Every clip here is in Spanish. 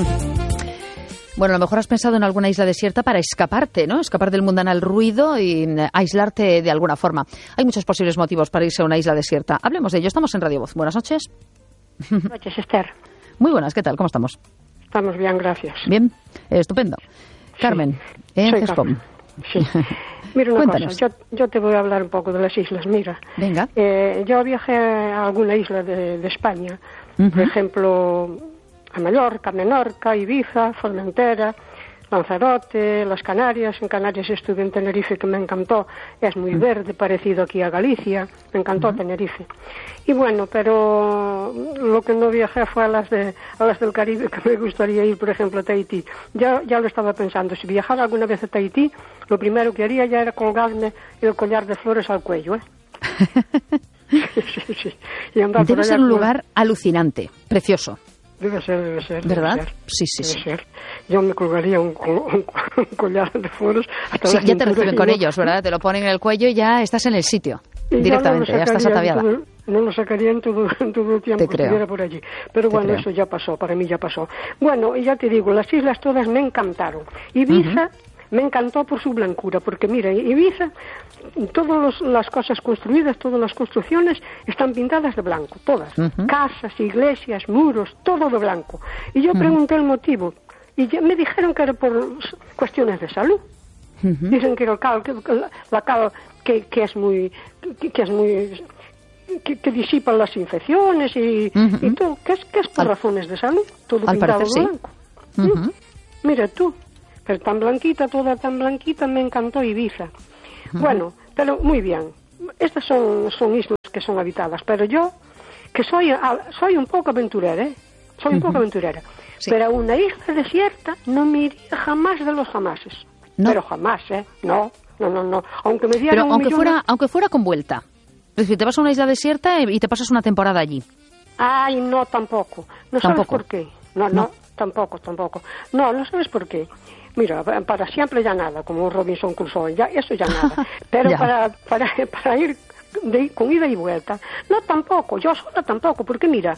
Bueno, a lo mejor has pensado en alguna isla desierta para escaparte, ¿no? Escapar del mundanal ruido y aislarte de alguna forma. Hay muchos posibles motivos para irse a una isla desierta. Hablemos de ello. Estamos en Radio Voz. Buenas noches. Buenas noches, Esther. Muy buenas. ¿Qué tal? ¿Cómo estamos? Estamos bien, gracias. Bien. Estupendo. Carmen, en GESCOM. Sí. Mira una Cuéntanos. cosa, yo te voy a hablar un poco de las islas. Mira, venga. Yo viajé a alguna isla de España, por ejemplo, a Mallorca, Menorca, Ibiza, Formentera, Lanzarote, las Canarias. En Canarias estuve en Tenerife, que me encantó. Es muy verde, parecido aquí a Galicia. Me encantó Tenerife. Y bueno, pero lo que no viajé fue a las del Caribe, que me gustaría ir, por ejemplo, a Tahití. Ya lo estaba pensando. Si viajara alguna vez a Tahití, lo primero que haría ya era colgarme el collar de flores al cuello, ¿eh? Sí. Y andar Debe por ser allá un lugar alucinante, precioso. Debe ser. ¿Verdad? Debe ser. Sí. Ser. Yo me colgaría un collar de flores hasta Sí, la ya te cintura reciben con ellos, ¿verdad? Te lo ponen en el cuello y ya estás en el sitio. Directamente, ya estás ataviada. No lo sacaría en todo el tiempo que estuviera por allí. Pero bueno, eso ya pasó, para mí ya pasó. Bueno, y ya te digo, las islas todas me encantaron. Ibiza me encantó por su blancura, porque mira, Ibiza, todas las cosas construidas, todas las construcciones están pintadas de blanco, todas. Casas, iglesias, muros, todo de blanco. Y yo pregunté el motivo, y me dijeron que era por cuestiones de salud. Dicen que la cal que disipa las infecciones y todo, que es por razones de salud, todo pintado de blanco. Mira tú, pero tan blanquita, toda tan blanquita, me encantó Ibiza. Bueno, pero muy bien, estas son islas que son habitadas, pero yo, que soy un poco aventurera, soy un poco aventurera, pero a una isla desierta no me iría jamás de los jamases. ¿No? Pero jamás, no, aunque me dieran aunque fuera con vuelta. Es decir, te vas a una isla desierta y te pasas una temporada allí. Ay, no, tampoco. ¿No sabes por qué? No, tampoco. No sabes por qué. Mira, para siempre ya nada, como Robinson Crusoe, eso ya nada. Pero para ir con ida y vuelta, no, tampoco, yo sola tampoco, porque mira,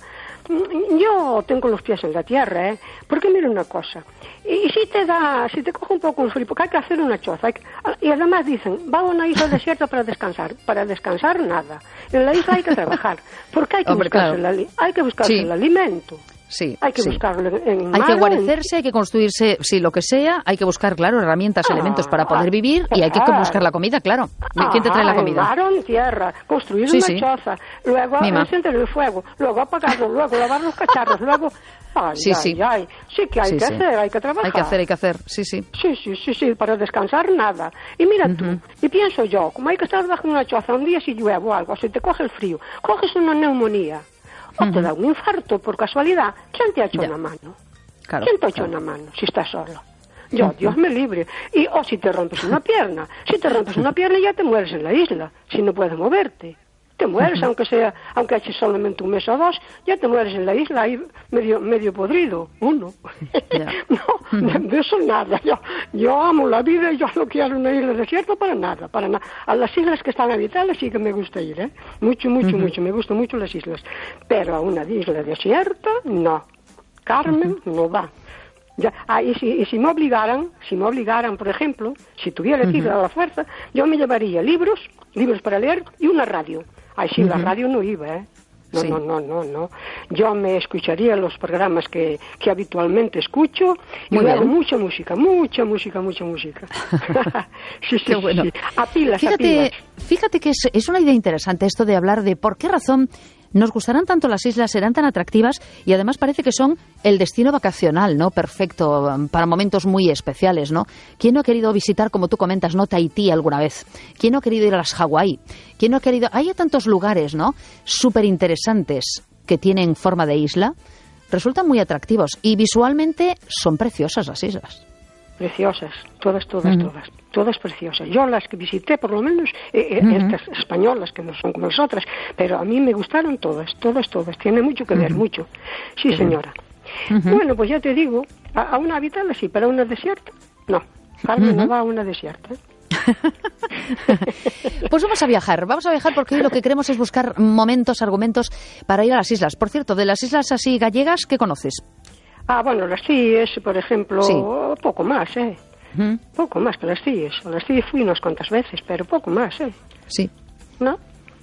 yo tengo los pies en la tierra, porque mira una cosa, y si te coge un poco el frío, porque hay que hacer una choza, y además dicen, va a una isla desierta para descansar nada, en la isla hay que trabajar, porque hay que buscarse el alimento. Sí, hay que buscarlo en mar. Hay que guarecerse, hay que construirse, lo que sea, hay que buscar, claro, herramientas, elementos para poder vivir y hay que buscar la comida, claro. ¿Quién te trae la comida? En mar o en tierra, construir una choza, luego encender el fuego, luego apagarlo, luego lavar los cacharros, luego... Sí que hay que hacer, hay que trabajar. Hay que hacer, sí. Sí, para descansar nada. Y mira tú, y pienso yo, como hay que estar bajo una choza un día si llueve o algo, si te coge el frío, coges una neumonía, o te da un infarto por casualidad, ¿quién te ha hecho una mano? Claro, ¿Quién te ha hecho una mano si estás solo? Dios me libre. O si te rompes una pierna. Si te rompes una pierna ya te mueres en la isla, si no puedes moverte. Te mueres, aunque eches solamente un mes o dos, ya te mueres en la isla, ahí medio podrido, uno. No, de eso nada. Yo amo la vida y yo no quiero una isla desierta para nada. A las islas que están habitadas sí que me gusta ir, Mucho, me gustan mucho las islas. Pero a una isla desierta, no. Carmen, no va. Y si me obligaran, por ejemplo, si tuviera que ir a la fuerza, yo me llevaría libros para leer y una radio. Ay, sí, la radio no iba, No. Yo me escucharía los programas que habitualmente escucho y luego mucha música. Sí. Bueno. Sí. A pilas. Fíjate que es una idea interesante esto de hablar de por qué razón nos gustarán tanto las islas, serán tan atractivas y además parece que son el destino vacacional, ¿no? Perfecto, para momentos muy especiales, ¿no? ¿Quién no ha querido visitar, como tú comentas, ¿no? Tahití alguna vez? ¿Quién no ha querido ir a las Hawái? ¿Quién no ha querido...? Hay tantos lugares, ¿no? Súper interesantes que tienen forma de isla, resultan muy atractivos y visualmente son preciosas las islas. Preciosas, todas preciosas. Yo las que visité, por lo menos, estas españolas, que no son como las otras, pero a mí me gustaron todas. Tiene mucho que ver, mucho. Sí, señora. Bueno, pues ya te digo, a una habitada sí, pero a una desierta, no. Carmen no va a una desierta. Pues vamos a viajar porque hoy lo que queremos es buscar momentos, argumentos para ir a las islas. Por cierto, de las islas así gallegas, ¿qué conoces? Bueno, las CIES, por ejemplo, Sí. poco más, Poco más que las CIES. A las CIES fui unas cuantas veces, pero poco más, Sí. ¿No?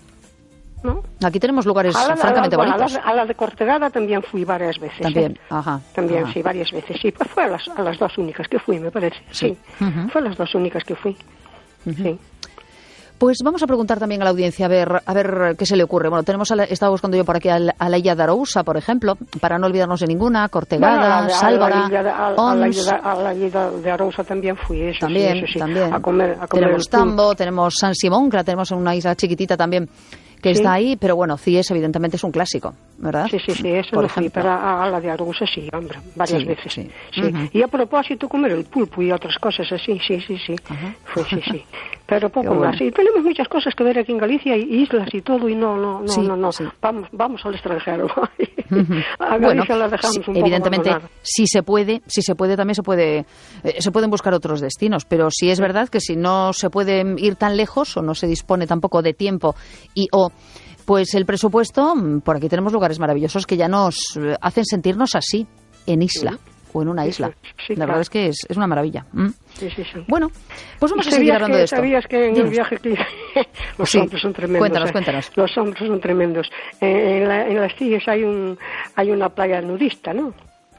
Aquí tenemos lugares francamente bonitos. A la de Cortegada también fui varias veces. También, ajá. También, Ajá. sí, varias veces. Sí, pues fue a las dos únicas que fui, me parece. Sí, fue a las dos únicas que fui. Sí. Pues vamos a preguntar también a la audiencia a ver qué se le ocurre. Bueno, estaba buscando yo por aquí a la Illa de Arousa, por ejemplo, para no olvidarnos de ninguna, Cortegada, Sálvora, Ons. A la Illa de Arousa también fui, eso También, sí, eso sí. también. A comer tenemos el Tambo, tenemos San Simón, que la tenemos en una isla chiquitita también, que está ahí, pero bueno, CIES evidentemente es un clásico, ¿verdad? Sí, eso por no fui, ejemplo. pero a la de Arousa sí, hombre, varias veces. Sí. Y a propósito, comer el pulpo y otras cosas así, sí. Fue, sí. Pero poco más. Y tenemos muchas cosas que ver aquí en Galicia, y islas y todo, y no. Sí. Vamos al extranjero. A Bueno, Galicia la dejamos un poco evidentemente, abandonada. si se puede también se pueden buscar otros destinos, pero sí es verdad que si no se puede ir tan lejos o no se dispone tampoco de tiempo pues el presupuesto, por aquí tenemos lugares maravillosos que ya nos hacen sentirnos así, en isla o en una isla. Sí, la verdad es que es una maravilla. Sí. Bueno, pues vamos a seguir hablando de esto. ¿Sabías que en el viaje que los hombres son tremendos? Cuéntanos. Los hombres son tremendos. En las Cíes hay una playa nudista, ¿no?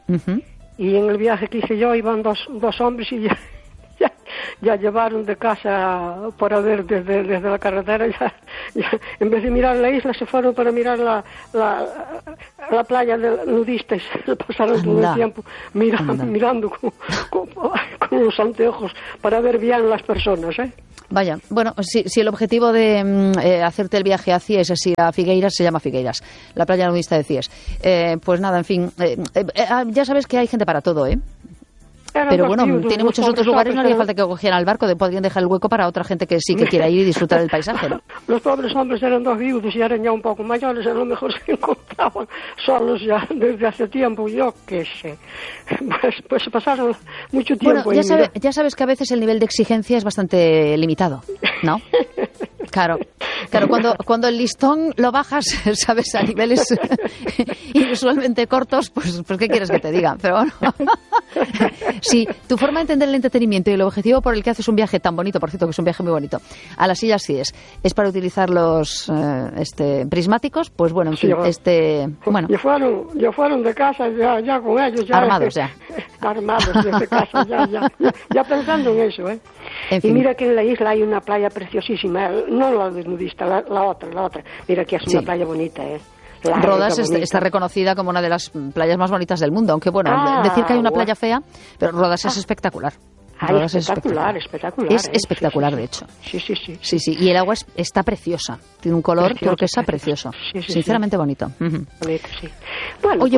Y en el viaje que hice yo iban dos hombres y ya llevaron de casa para ver desde la carretera, ya en vez de mirar la isla se fueron para mirar la playa de nudistas. Pasaron todo el tiempo mirando con los anteojos para ver bien las personas, Vaya, bueno, si el objetivo de hacerte el viaje a CIES es ir a Figueiras, se llama Figueiras, la playa nudista de CIES. Pues nada, en fin, ya sabes que hay gente para todo, Pero bueno, tiene muchos otros lugares, no haría falta que cogieran el barco, podrían dejar el hueco para otra gente que sí que quiera ir y disfrutar del paisaje, ¿no? Los pobres hombres eran dos viudos y eran ya un poco mayores, a lo mejor se encontraban solos ya desde hace tiempo, yo qué sé. Pues pasaron mucho tiempo. Bueno, ya sabes que a veces el nivel de exigencia es bastante limitado, ¿no? Claro, cuando el listón lo bajas, sabes, a niveles inusualmente cortos, pues ¿qué quieres que te diga? Pero bueno, si tu forma de entender el entretenimiento y el objetivo por el que haces un viaje tan bonito, por cierto que es un viaje muy bonito, a las Islas Cíes, es para utilizar los prismáticos, pues bueno, en fin, bueno. Ya fueron de casa ya con ellos. Armados ya. Armados desde casa, ya pensando en eso, En fin. Y mira que en la isla hay una playa preciosísima, no la de nudista, la otra. Mira que es una playa bonita, Rodas está reconocida como una de las playas más bonitas del mundo, aunque bueno, decir que hay una playa fea, pero Rodas es espectacular. Rodas es espectacular. Es espectacular, de hecho. Sí. Y el agua está preciosa, tiene un color turquesa precioso, sinceramente bonito. Bonito, sí. Bueno, oye,